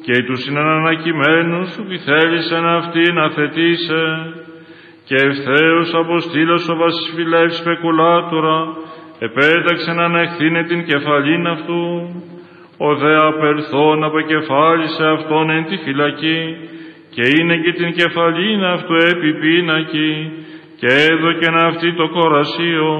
και τους συνανακειμένους σου θέλησαν αυτήν αθετήσε, και ευθέως αποστήλος ο βασιλεύς Πεκουλάτορα επέταξε να ανεχθήνε την κεφαλήν αυτού, ο δε απερθών απεκεφάλισε αυτόν εν τη φυλακή, και είναι και την κεφαλήν αυτού επί πίνακι, και έδωκεν αυτή το κορασίο,